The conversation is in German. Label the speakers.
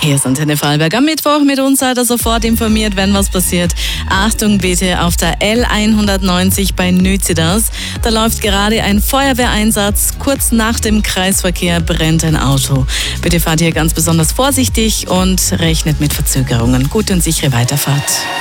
Speaker 1: Hier ist Antenne Vorarlberg am Mittwoch. Mit uns seid ihr sofort informiert, wenn was passiert. Achtung bitte, auf der L190 bei Nüzidas. Da läuft gerade ein Feuerwehreinsatz. Kurz nach dem Kreisverkehr brennt ein Auto. Bitte fahrt hier ganz besonders vorsichtig und rechnet mit Verzögerungen. Gute und sichere Weiterfahrt.